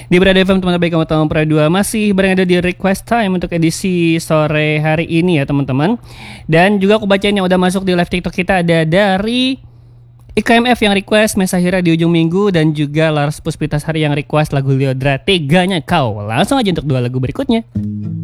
Di Berada FM teman-teman baik kamu tahun Pra 2 masih berada di request time untuk edisi sore hari ini ya teman-teman. Dan juga aku bacain yang udah masuk di live TikTok kita ada dari IKMF yang request Mesahira di ujung minggu dan juga Lars Puspitasari yang request lagu Liodra Teganya Kau. Langsung aja untuk dua lagu berikutnya.